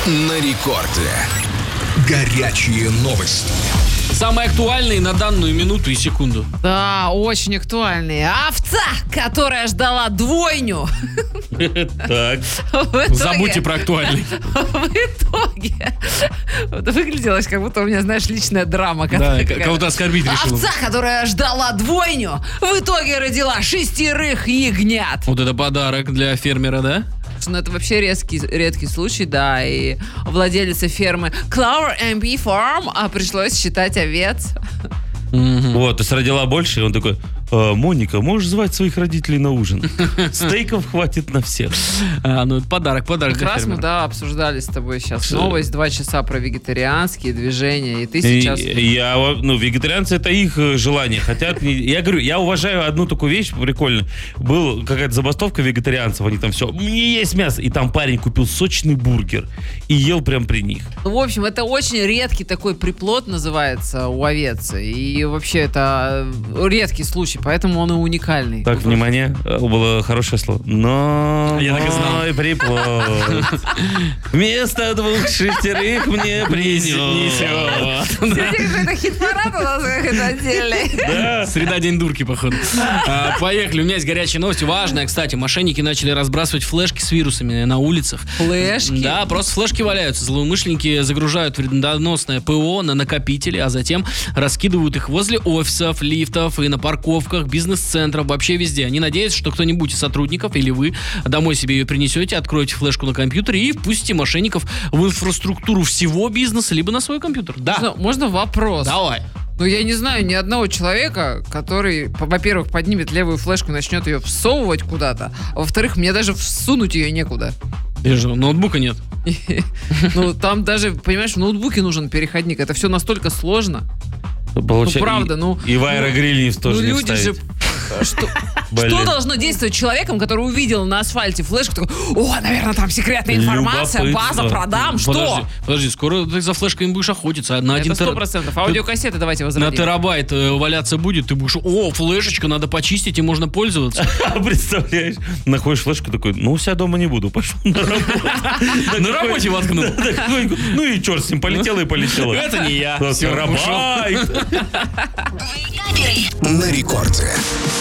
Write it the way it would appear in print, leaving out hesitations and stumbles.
на рекорде. Горячие новости. Самые актуальные на данную минуту и секунду. Да, очень актуальные. Овца, которая ждала двойню. Так. Забудьте про актуальный. В итоге выгляделось, как будто у меня, знаешь, личная драма. Да, кого-то оскорбить решил. Овца, которая ждала двойню, в итоге родила 6 ягнят. Вот это подарок для фермера, да? Ну, это вообще редкий случай, да, и владелице фермы Clover MB Farm пришлось считать овец. Вот, то есть родила больше, и он такой: Моника, можешь звать своих родителей на ужин? Стейков хватит на всех. Ну, это подарок Как для раз мы, фермера. да, обсуждали с тобой сейчас новость, 2 часа про вегетарианские движения, и ты сейчас... Вегетарианцы — это их желание. Хотят, я говорю, я уважаю одну такую вещь прикольную. Была какая-то забастовка вегетарианцев, они там все: мне есть мясо. И там парень купил сочный бургер и ел прям при них. Ну, в общем, это очень редкий такой приплод называется у овец, и вообще это редкий случай, поэтому он и уникальный. Так, внимание, было хорошее слово. Но Я так и знал. мой приплод вместо 2 шестерых мне принесет. Это хит-парад у нас какой-то отдельный. Среда, день дурки, походу. Поехали, у меня есть горячая новость. Важная, кстати, мошенники начали разбрасывать флешки с вирусами на улицах. Флешки? Да, просто флешки валяются. Злоумышленники загружают вредоносное ПО на накопители, а затем раскидывают их возле офисов, лифтов и на парковках, бизнес-центров, вообще везде. Они надеются, что кто-нибудь из сотрудников или вы домой себе ее принесете, откроете флешку на компьютере и впустите мошенников в инфраструктуру всего бизнеса, либо на свой компьютер. Да. Можно вопрос? Давай. Ну, я не знаю ни одного человека, который, во-первых, поднимет левую флешку и начнет ее всовывать куда-то, а во-вторых, мне даже всунуть ее некуда. Ноутбука нет. Ну, там даже, понимаешь, в ноутбуке нужен переходник. Это все настолько сложно. Правда, И в аэрогриль тоже не люди же... вставить. Что должно действовать человеком, который увидел на асфальте флешку, такой: о, наверное, там секретная информация, база, продам, что? Подожди, скоро ты за флешками будешь охотиться. На Это 1 100%. Аудиокассеты давайте на возродим. терабайт валяться будет, ты будешь: о, флешечка, надо почистить, и можно пользоваться. Представляешь, находишь флешку, такой: ну, у себя дома не буду, пошел на работу. На работе воткнул. Ну и черт с ним, полетела и полетела. Это не я. Терабайт. На рекорде.